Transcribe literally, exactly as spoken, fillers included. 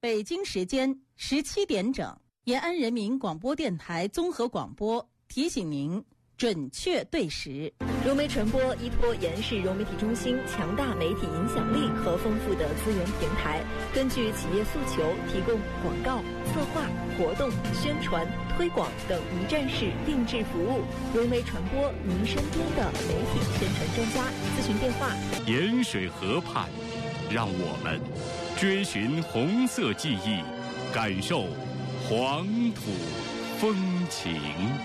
北京时间十七点整，延安人民广播电台综合广播提醒您准确对时。 融媒传播依托延市融媒体中心强大媒体影响力和丰富的资源平台，根据企业诉求提供广告、策划、活动、宣传、推广等一站式定制服务。融媒传播，您身边的媒体宣传专家。咨询电话： 沿水河畔，让我们追寻红色记忆，感受黄土风情。